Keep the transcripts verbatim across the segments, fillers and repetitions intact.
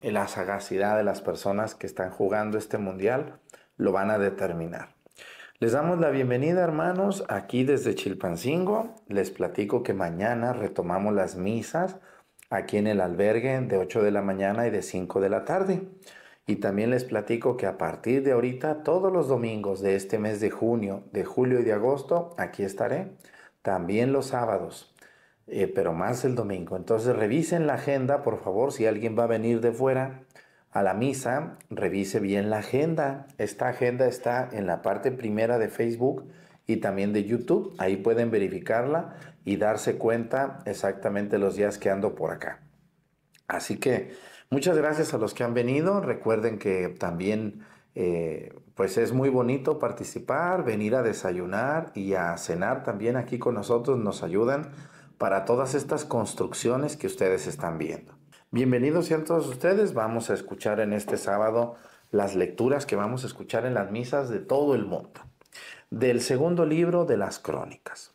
y la sagacidad de las personas que están jugando este mundial lo van a determinar. Les damos la bienvenida, hermanos, aquí desde Chilpancingo. Les platico que mañana retomamos las misas aquí en el albergue de ocho de la mañana y de cinco de la tarde. Y también les platico que a partir de ahorita, todos los domingos de este mes de junio, de julio y de agosto, aquí estaré. También los sábados, eh, pero más el domingo. Entonces revisen la agenda, por favor, si alguien va a venir de fuera a la misa, revise bien la agenda. Esta agenda está en la parte primera de Facebook y también de YouTube. Ahí pueden verificarla y darse cuenta exactamente los días que ando por acá. Así que muchas gracias a los que han venido. Recuerden que también eh, pues es muy bonito participar, venir a desayunar y a cenar también aquí con nosotros. Nos ayudan para todas estas construcciones que ustedes están viendo. Bienvenidos sean todos ustedes. Vamos a escuchar en este sábado las lecturas que vamos a escuchar en las misas de todo el mundo. Del segundo libro de las Crónicas.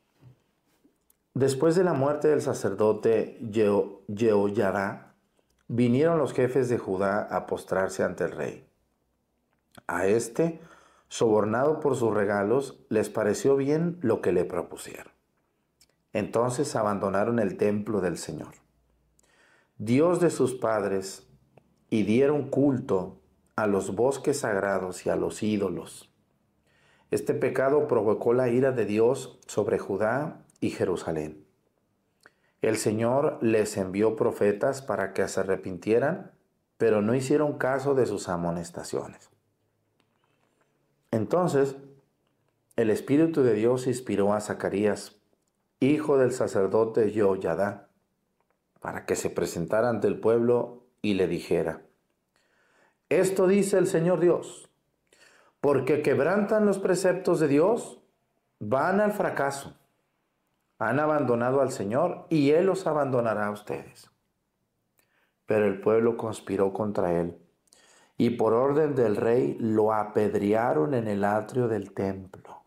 Después de la muerte del sacerdote Jehoiada, vinieron los jefes de Judá a postrarse ante el rey. A este, sobornado por sus regalos, les pareció bien lo que le propusieron. Entonces abandonaron el templo del Señor, Dios de sus padres, y dieron culto a los bosques sagrados y a los ídolos. Este pecado provocó la ira de Dios sobre Judá y Jerusalén. El Señor les envió profetas para que se arrepintieran, pero no hicieron caso de sus amonestaciones. Entonces, el Espíritu de Dios inspiró a Zacarías, hijo del sacerdote Jehoiada, para que se presentara ante el pueblo y le dijera: Esto dice el Señor Dios, porque quebrantan los preceptos de Dios, van al fracaso. Han abandonado al Señor y Él los abandonará a ustedes. Pero el pueblo conspiró contra Él y por orden del rey lo apedrearon en el atrio del templo.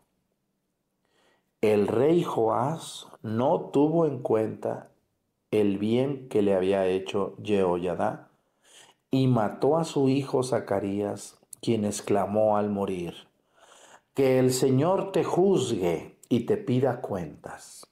El rey Joás no tuvo en cuenta el bien que le había hecho Jehoiada y mató a su hijo Zacarías, quien exclamó al morir: Que el Señor te juzgue y te pida cuentas.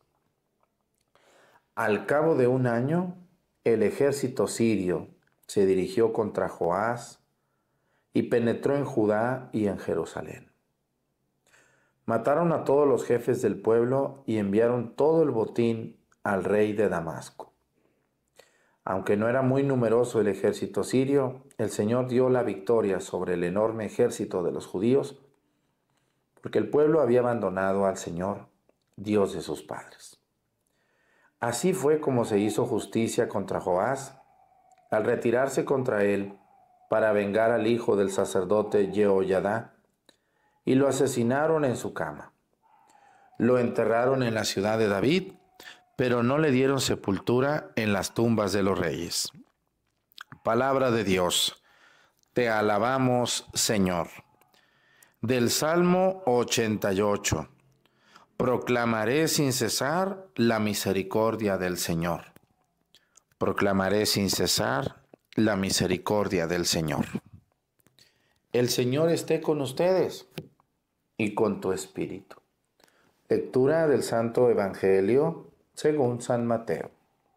Al cabo de un año, el ejército sirio se dirigió contra Joás y penetró en Judá y en Jerusalén. Mataron a todos los jefes del pueblo y enviaron todo el botín al rey de Damasco. Aunque no era muy numeroso el ejército sirio, el Señor dio la victoria sobre el enorme ejército de los judíos, porque el pueblo había abandonado al Señor, Dios de sus padres. Así fue como se hizo justicia contra Joás, al retirarse contra él para vengar al hijo del sacerdote Jehoiada, y lo asesinaron en su cama. Lo enterraron en la ciudad de David, pero no le dieron sepultura en las tumbas de los reyes. Palabra de Dios. Te alabamos, Señor. Del Salmo ochenta y ocho. Proclamaré sin cesar la misericordia del Señor. Proclamaré sin cesar la misericordia del Señor. El Señor esté con ustedes y con tu espíritu. Lectura del Santo Evangelio según San Mateo.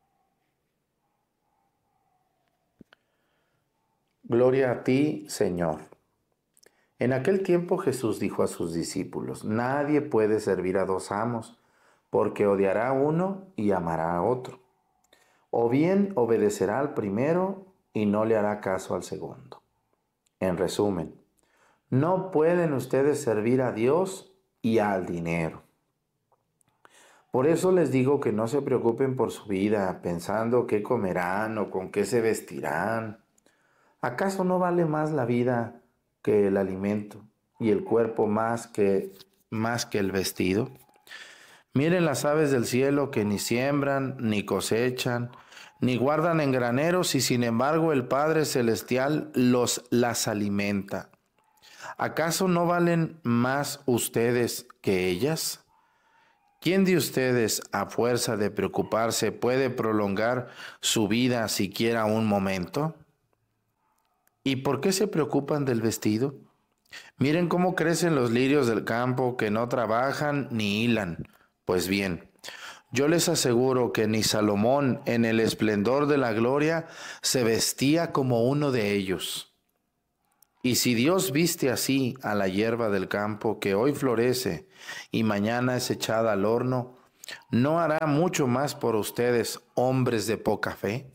Gloria a ti, Señor. En aquel tiempo Jesús dijo a sus discípulos: Nadie puede servir a dos amos, porque odiará a uno y amará a otro. O bien obedecerá al primero y no le hará caso al segundo. En resumen, no pueden ustedes servir a Dios y al dinero. Por eso les digo que no se preocupen por su vida, pensando qué comerán o con qué se vestirán. ¿Acaso no vale más la vida que el alimento y el cuerpo más que, más que el vestido? Miren las aves del cielo, que ni siembran, ni cosechan, ni guardan en graneros, y sin embargo el Padre Celestial los, las alimenta. ¿Acaso no valen más ustedes que ellas? ¿Quién de ustedes, a fuerza de preocuparse, puede prolongar su vida siquiera un momento? ¿Y por qué se preocupan del vestido? Miren cómo crecen los lirios del campo, que no trabajan ni hilan. Pues bien, yo les aseguro que ni Salomón, en el esplendor de la gloria, se vestía como uno de ellos. Y si Dios viste así a la hierba del campo, que hoy florece y mañana es echada al horno, ¿no hará mucho más por ustedes, hombres de poca fe?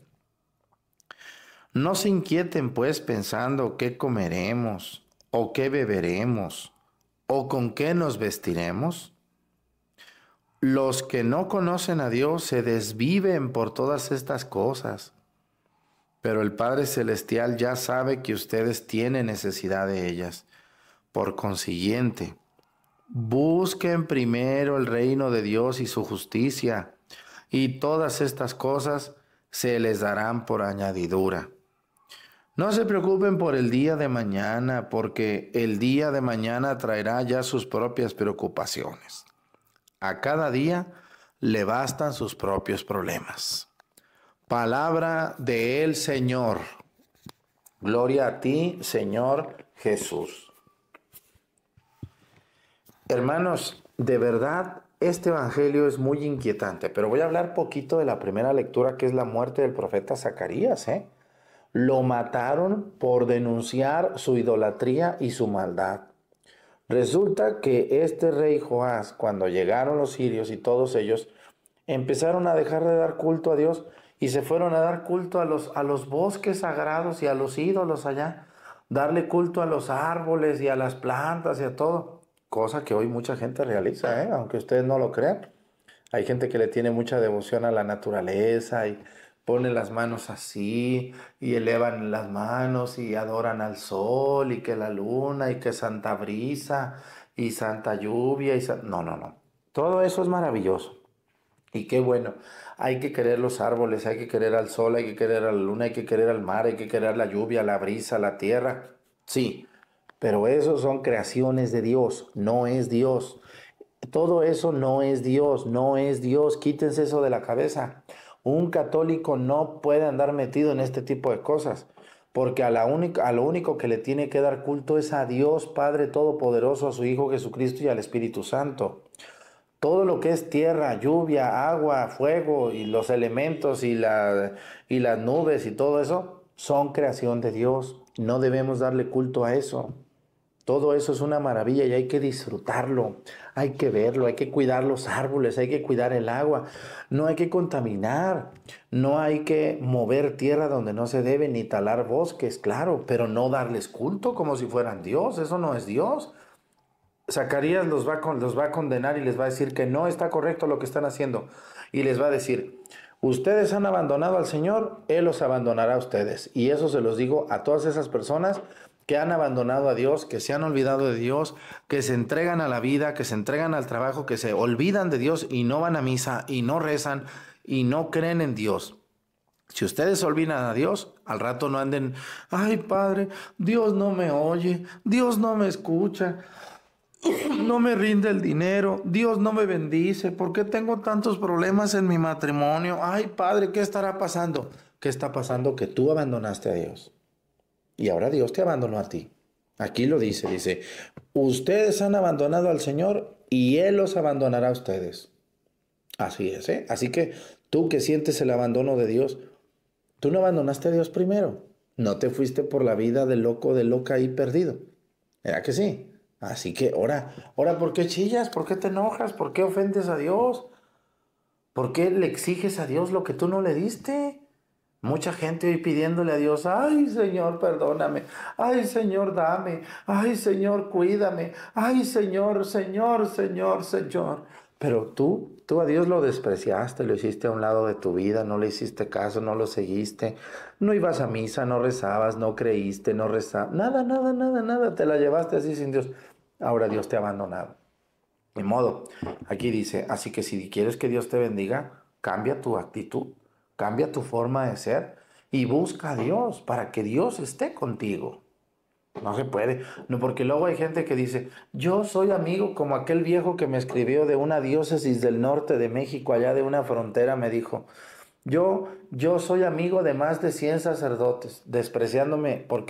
No se inquieten pues pensando qué comeremos, o qué beberemos, o con qué nos vestiremos. Los que no conocen a Dios se desviven por todas estas cosas, pero el Padre Celestial ya sabe que ustedes tienen necesidad de ellas. Por consiguiente, busquen primero el reino de Dios y su justicia, y todas estas cosas se les darán por añadidura. No se preocupen por el día de mañana, porque el día de mañana traerá ya sus propias preocupaciones. A cada día le bastan sus propios problemas. Palabra del Señor. Gloria a ti, Señor Jesús. Hermanos, de verdad, este evangelio es muy inquietante, pero voy a hablar poquito de la primera lectura, que es la muerte del profeta Zacarías, ¿eh? Lo mataron por denunciar su idolatría y su maldad. Resulta que este rey Joás, cuando llegaron los sirios y todos ellos, empezaron a dejar de dar culto a Dios y se fueron a dar culto a los, a los bosques sagrados y a los ídolos allá, darle culto a los árboles y a las plantas y a todo, cosa que hoy mucha gente realiza, ¿eh? Aunque ustedes no lo crean. Hay gente que le tiene mucha devoción a la naturaleza y pone las manos así y elevan las manos y adoran al sol y que la luna y que santa brisa y santa lluvia y sa- no, no, no. Todo eso es maravilloso. Y qué bueno, hay que querer los árboles, hay que querer al sol, hay que querer a la luna, hay que querer al mar, hay que querer la lluvia, la brisa, la tierra. Sí, pero esos son creaciones de Dios, no es Dios. Todo eso no es Dios, no es Dios. Quítense eso de la cabeza. Un católico no puede andar metido en este tipo de cosas, porque a, la única, a lo único que le tiene que dar culto es a Dios Padre Todopoderoso, a su Hijo Jesucristo y al Espíritu Santo. Todo lo que es tierra, lluvia, agua, fuego y los elementos y, la, y las nubes y todo eso son creación de Dios. No debemos darle culto a eso. Todo eso es una maravilla y hay que disfrutarlo, hay que verlo, hay que cuidar los árboles, hay que cuidar el agua, no hay que contaminar, no hay que mover tierra donde no se debe ni talar bosques, claro, pero no darles culto como si fueran Dios, eso no es Dios. Zacarías los va, con, los va a condenar y les va a decir que no está correcto lo que están haciendo. Y les va a decir, ustedes han abandonado al Señor, Él los abandonará a ustedes. Y eso se los digo a todas esas personas que han abandonado a Dios, que se han olvidado de Dios, que se entregan a la vida, que se entregan al trabajo, que se olvidan de Dios y no van a misa y no rezan y no creen en Dios. Si ustedes olvidan a Dios, al rato no anden, ay Padre, Dios no me oye, Dios no me escucha, no me rinde el dinero, Dios no me bendice, ¿por qué tengo tantos problemas en mi matrimonio? Ay, Padre, ¿qué estará pasando? ¿Qué está pasando? Que tú abandonaste a Dios. Y ahora Dios te abandonó a ti. Aquí lo dice, dice, ustedes han abandonado al Señor y Él los abandonará a ustedes. Así es, ¿eh? Así que tú que sientes el abandono de Dios, tú no abandonaste a Dios primero. No te fuiste por la vida de loco, de loca ahí perdido. ¿Era que sí? Así que ora, ora, ¿por qué chillas? ¿Por qué te enojas? ¿Por qué ofendes a Dios? ¿Por qué le exiges a Dios lo que tú no le diste? Mucha gente hoy pidiéndole a Dios, ay Señor, perdóname, ay Señor, dame, ay Señor, cuídame, ay Señor, Señor, Señor, Señor. Pero tú, tú a Dios lo despreciaste, lo hiciste a un lado de tu vida, no le hiciste caso, no lo seguiste, no ibas a misa, no rezabas, no creíste, no rezabas, nada, nada, nada, nada, te la llevaste así sin Dios. Ahora Dios te ha abandonado. De modo, aquí dice, así que si quieres que Dios te bendiga, cambia tu actitud, cambia tu forma de ser y busca a Dios para que Dios esté contigo. No se puede, no, porque luego hay gente que dice, yo soy amigo como aquel viejo que me escribió de una diócesis del norte de México, allá de una frontera, me dijo, yo, yo soy amigo de más de cien sacerdotes, despreciándome porque